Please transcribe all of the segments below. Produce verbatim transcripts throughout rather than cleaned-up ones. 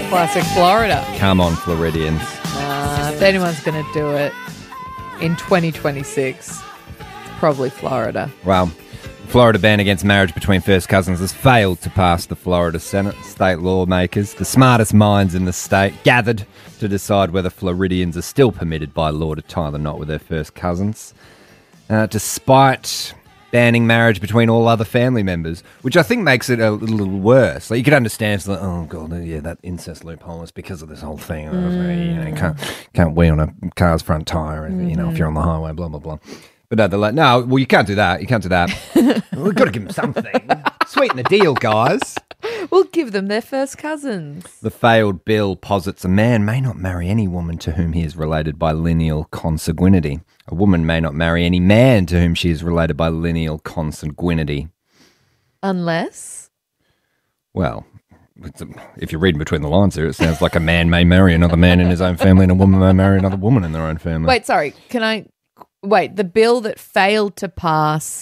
Classic Florida. Come on, Floridians. Uh, if anyone's going to do it in twenty twenty-six, probably Florida. Well, Florida ban against marriage between first cousins has failed to pass the Florida Senate. State lawmakers, the smartest minds in the state, gathered to decide whether Floridians are still permitted by law to tie the knot with their first cousins. Uh, despite banning marriage between all other family members, which I think makes it a little worse. Like, you could understand, it's like, oh god, yeah, that incest loophole is because of this whole thing. Mm. You know, you can't can't wheel on a car's front tire, mm-hmm. you know, if you're on the highway, blah blah blah. But no, they're like, no, well, you can't do that. You can't do that. We've got to give them something. Sweeten the deal, guys. We'll give them their first cousins. The failed bill posits a man may not marry any woman to whom he is related by lineal consanguinity. A woman may not marry any man to whom she is related by lineal consanguinity. Unless? Well, if you're reading between the lines here, it sounds like a man may marry another man in his own family and a woman may marry another woman in their own family. Wait, sorry. Can I... Wait, the bill that failed to pass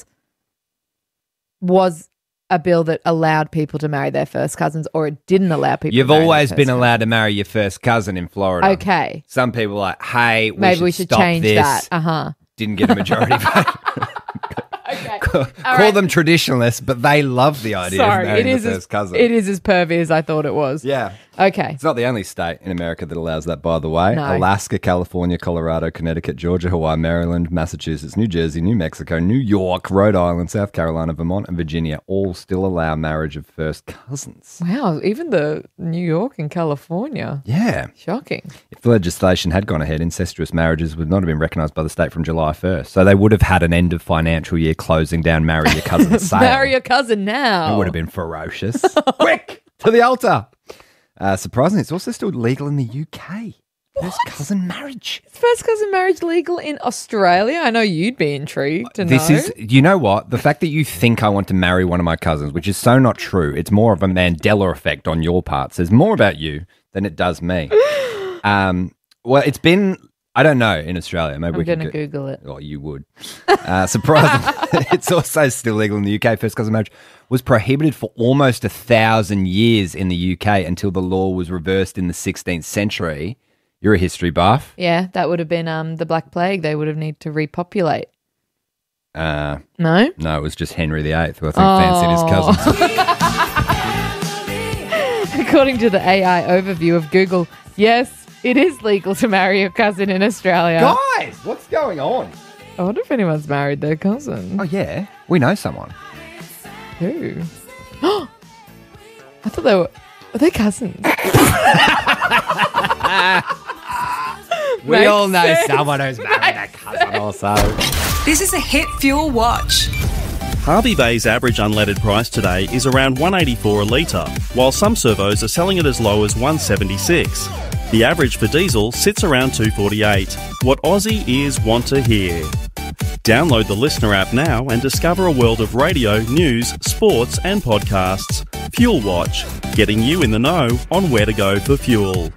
was a bill that allowed people to marry their first cousins, or it didn't allow people You've to marry always their been first allowed to marry your first cousin in Florida. cousins. Okay. Some people are like, hey, we Maybe should we should stop change this. that. Uh-huh. Didn't get a majority vote. Okay. Call right. them traditionalists, but they love the idea Sorry, of marrying it is the as, first cousin. It is as pervy as I thought it was. Yeah. Okay. It's not the only state in America that allows that, by the way. No. Alaska, California, Colorado, Connecticut, Georgia, Hawaii, Maryland, Massachusetts, New Jersey, New Mexico, New York, Rhode Island, South Carolina, Vermont, and Virginia all still allow marriage of first cousins. Wow, even the New York and California. Yeah. Shocking. If the legislation had gone ahead, incestuous marriages would not have been recognised by the state from July first. So they would have had an end of financial year closing down marry your cousin sale. Marry your cousin now. It would have been ferocious. Quick, to the altar. Uh, surprisingly, it's also still legal in the U K. First cousin marriage. Is first cousin marriage legal in Australia? I know you'd be intrigued to This know. is, you know what? The fact that you think I want to marry one of my cousins, which is so not true, it's more of a Mandela effect on your part. Says more about you than it does me. um, well, it's been, I don't know, in Australia. Maybe I'm we going can to go- Google it. Oh, you would. Uh, surprisingly, it's also still legal in the U K. First cousin marriage was prohibited for almost a thousand years in the U K until the law was reversed in the sixteenth century. You're a history buff. Yeah, that would have been um, the Black Plague. They would have needed to repopulate. Uh, No? no, it was just Henry the Eighth, who I think fancied his cousins. According to the A I overview of Google, yes, it is legal to marry your cousin in Australia. Guys, what's going on? I wonder if anyone's married their cousin. Oh, yeah. We know someone. Who? I thought they were... Are they cousins? We Makes all know sense. someone who's married a cousin also. This is a Hit Fuel Watch. Hervey Bay's average unleaded price today is around one eighty-four a litre, while some servos are selling it as low as one seventy-six. The average for diesel sits around two forty-eight. What Aussie ears want to hear. Download the Listener app now and discover a world of radio, news, sports and podcasts. Fuel Watch, getting you in the know on where to go for fuel.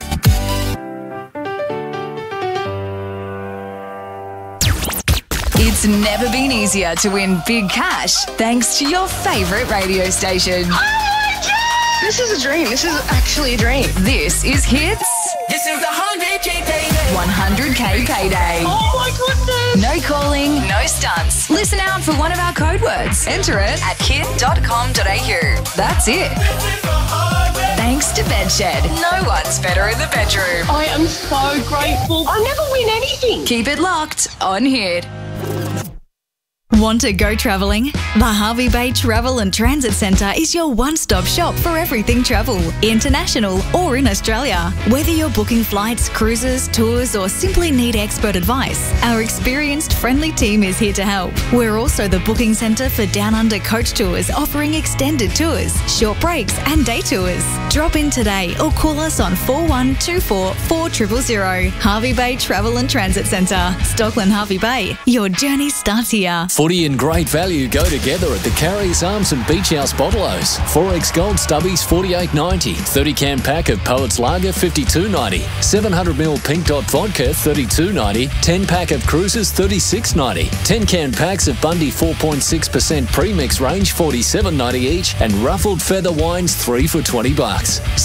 It's never been easier to win big cash thanks to your favourite radio station. Oh my God! This is a dream. This is actually a dream. This is Hits This is the one hundred K payday. one hundred K Payday. Oh my goodness! No calling, no stunts. Listen out for one of our code words. Enter it at hit dot com dot a u. That's it. Thanks to Bedshed. No one's better in the bedroom. I am so grateful. I never win anything. Keep it locked on Hit. Want to go travelling? The Hervey Bay Travel and Transit Centre is your one-stop shop for everything travel, international or in Australia. Whether you're booking flights, cruises, tours or simply need expert advice, our experienced friendly team is here to help. We're also the booking centre for Down Under coach tours, offering extended tours, short breaks and day tours. Drop in today or call us on four one two four, four zero zero zero. Hervey Bay Travel and Transit Centre, Stockland Hervey Bay. Your journey starts here. Footy and great value go together at the Carriers Arms and Beach House Bottle-Os. four X Gold Stubbies forty-eight ninety, thirty can pack of Poets Lager fifty-two ninety, seven hundred milliliter Pink Dot Vodka thirty-two ninety, ten pack of Cruisers thirty-six ninety, ten can packs of Bundy four point six percent premix range forty-seven ninety each, and Ruffled Feather Wines three for twenty bucks.